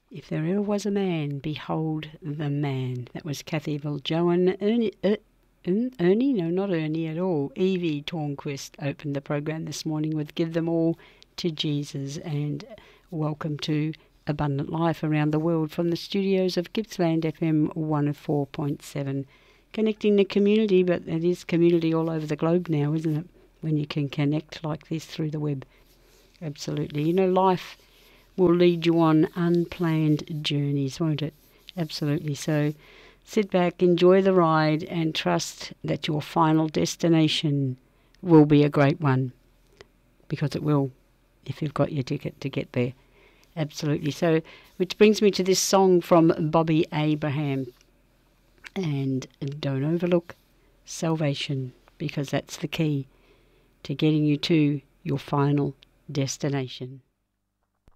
If there ever was a man, behold the man. That was Kathy Joan Ernie? No, not Ernie at all. Evie Tornquist opened the program this morning with Give Them All to Jesus, and welcome to Abundant Life around the world from the studios of Gippsland FM 104.7. Connecting the community, but it is community all over the globe now, isn't it? When you can connect like this through the web. Absolutely. You know, life will lead you on unplanned journeys, won't it? Absolutely. So sit back, enjoy the ride, and trust that your final destination will be a great one, because it will, if you've got your ticket to get there. Absolutely. So, which brings me to this song from Bobby Abraham. And don't overlook salvation, because that's the key to getting you to your final destination.